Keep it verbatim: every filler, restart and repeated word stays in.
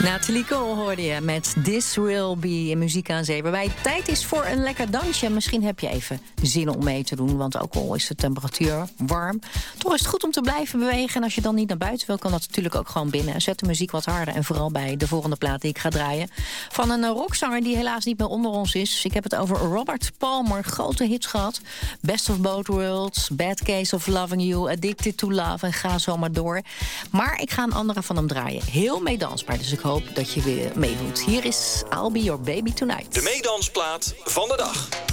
Natalie Cole hoorde je met This Will Be Muziek aan Zee. Waarbij het tijd is voor een lekker dansje. Misschien heb je even zin om mee te doen. Want ook al is de temperatuur warm, toch is het goed om te blijven bewegen. En als je dan niet naar buiten wil, kan dat natuurlijk ook gewoon binnen. Zet de muziek wat harder. En vooral bij de volgende plaat die ik ga draaien. Van een rockzanger die helaas niet meer onder ons is. Ik heb het over Robert Palmer. Grote hits gehad. Best of Both Worlds. Bad Case of Loving You. Addicted to Love. En ga zo maar door. Maar ik ga een andere van hem draaien. Heel meedansbaar. Dus ik hoop dat je weer meedoet. Hier is I'll Be Your Baby Tonight. De meedansplaat van de dag.